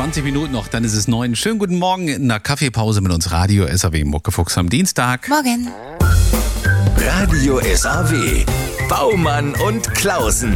20 Minuten noch, dann ist es 9. Schönen guten Morgen in einer Kaffeepause mit uns Radio SAW Muckefuchs am Dienstag. Morgen. Radio SAW. Baumann und Klausen.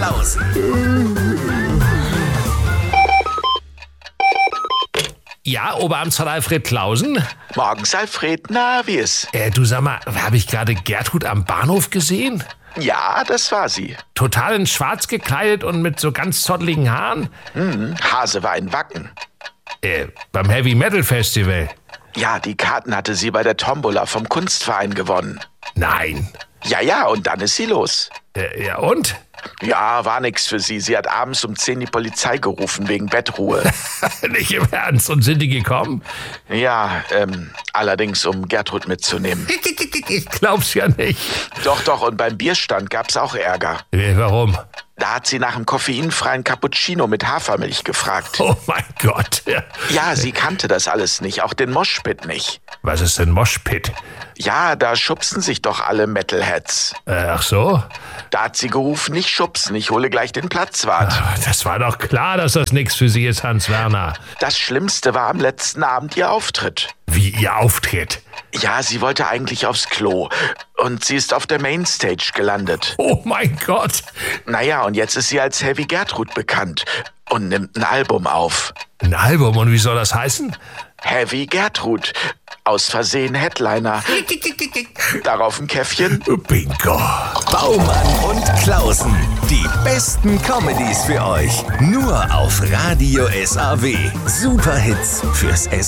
Ja, Oberamtsrat Alfred Klausen? Morgens, Alfred, na, wie ist? Du sag mal, habe ich gerade Gertrud am Bahnhof gesehen? Ja, das war sie. Total in schwarz gekleidet und mit so ganz zotteligen Haaren? Hase war in Wacken. Beim Heavy Metal Festival? Ja, die Karten hatte sie bei der Tombola vom Kunstverein gewonnen. Nein. Ja, und dann ist sie los. Ja, und? Ja, war nix für sie. Sie hat abends um 10 die Polizei gerufen wegen Bettruhe. Nicht im Ernst. Und sind die gekommen? Ja, allerdings um Gertrud mitzunehmen. Ich glaub's ja nicht. Doch, und beim Bierstand gab's auch Ärger. Warum? Da hat sie nach einem koffeinfreien Cappuccino mit Hafermilch gefragt. Oh mein Gott. Ja, sie kannte das alles nicht, auch den Moshpit nicht. Was ist denn Moshpit? Ja, da schubsen sich doch alle Metalheads. Ach so? Da hat sie gerufen, nicht schubsen, ich hole gleich den Platzwart. Das war doch klar, dass das nichts für Sie ist, Hans-Werner. Das Schlimmste war am letzten Abend ihr Auftritt. Wie Ihr Auftritt? Ja, sie wollte eigentlich aufs Klo. Und sie ist auf der Mainstage gelandet. Oh mein Gott. Naja, und jetzt ist sie als Heavy Gertrud bekannt und nimmt ein Album auf. Ein Album? Und wie soll das heißen? Heavy Gertrud. Aus Versehen Headliner. Darauf ein Käffchen. Bingo. Baumann und Klausen. Die besten Comedies für euch. Nur auf Radio SAW. Superhits fürs